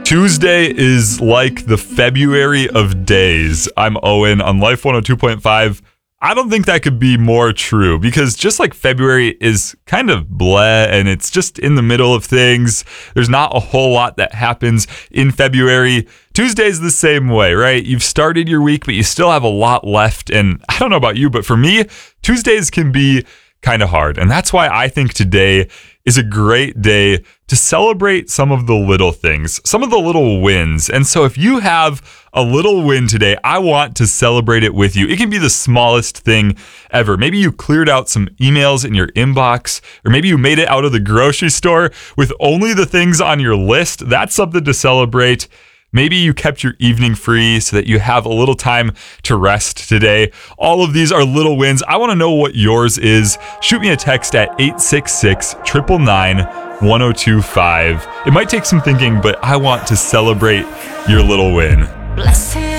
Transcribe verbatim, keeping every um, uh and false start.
Tuesday is like the February of days. I'm Owen on Life one oh two point five. I don't think that could be more true because just like February is kind of bleh and it's just in the middle of things, there's not a whole lot that happens in February. Tuesday's the same way, right? You've started your week, but you still have a lot left. And I don't know about you, but for me, Tuesdays can be kind of hard. And that's why I think today is a great day to celebrate some of the little things, some of the little wins. And so if you have a little win today, I want to celebrate it with you. It can be the smallest thing ever. Maybe you cleared out some emails in your inbox, or maybe you made it out of the grocery store with only the things on your list. That's something to celebrate. Maybe you kept your evening free so that you have a little time to rest today. All of these are little wins. I want to know what yours is. Shoot me a text at eight six six, nine nine nine, one oh two five. It might take some thinking, but I want to celebrate your little win. Blessed